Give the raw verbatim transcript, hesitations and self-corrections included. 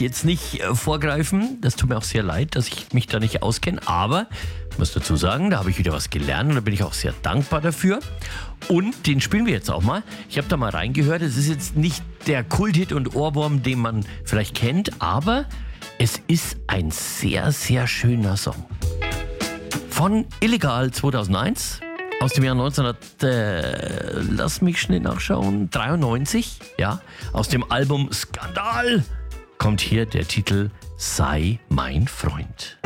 jetzt nicht äh, vorgreifen. Das tut mir auch sehr leid, dass ich mich da nicht auskenne. Aber ich muss dazu sagen, da habe ich wieder was gelernt und da bin ich auch sehr dankbar dafür. Und den spielen wir jetzt auch mal. Ich habe da mal reingehört. Es ist jetzt nicht der Kulthit und Ohrwurm, den man vielleicht kennt, aber es ist ein sehr, sehr schöner Song. Von Illegal zweitausendeins. Aus dem Jahr neunzehnhundert, äh, lass mich schnell nachschauen, dreiundneunzig, ja, aus dem Album Skandal kommt hier der Titel Sei mein Freund.